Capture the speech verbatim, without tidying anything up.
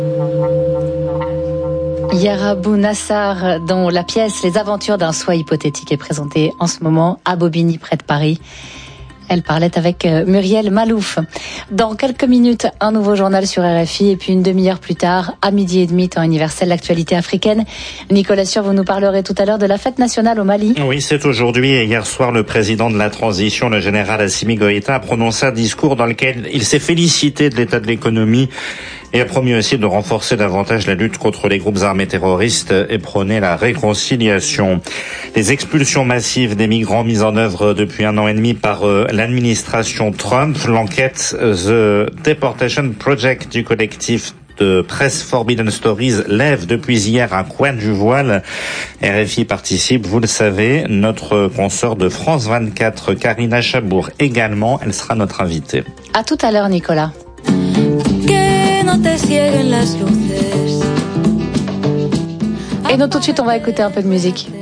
Yarabou Nassar, dont la pièce Les aventures d'un soi hypothétique est présentée en ce moment à Bobigny, près de Paris. Elle parlait avec Muriel Malouf. Dans quelques minutes, un nouveau journal sur R F I et puis une demi-heure plus tard, à midi et demi, temps universel, l'actualité africaine. Nicolas Sûr, vous nous parlerez tout à l'heure de la fête nationale au Mali. Oui, c'est aujourd'hui et hier soir, le président de la transition, le général Assimi Goïta, a prononcé un discours dans lequel il s'est félicité de l'état de l'économie et a promis aussi de renforcer davantage la lutte contre les groupes armés terroristes et prôner la réconciliation. Les expulsions massives des migrants mises en œuvre depuis un an et demi par euh, l'administration Trump, l'enquête The Deportation Project du collectif de Press Forbidden Stories lève depuis hier un coin du voile. R F I participe, vous le savez, notre consoeur de France vingt-quatre, Karina Chabour également, elle sera notre invitée. À tout à l'heure, Nicolas. Et nous, tout de suite, on va écouter un peu de musique.